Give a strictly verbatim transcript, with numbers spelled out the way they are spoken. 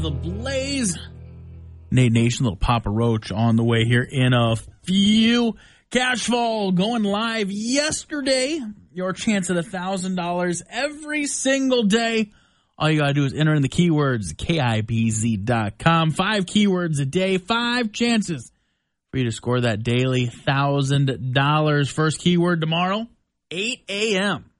guns ablaze. Nate Nation, little Papa Roach on the way here in a few. Cashfall going live yesterday. Your chance at one thousand dollars every single day. All you got to do is enter in the keywords, K I B Z dot com. Five keywords a day, five chances for you to score that daily one thousand dollars. First keyword tomorrow, eight a.m.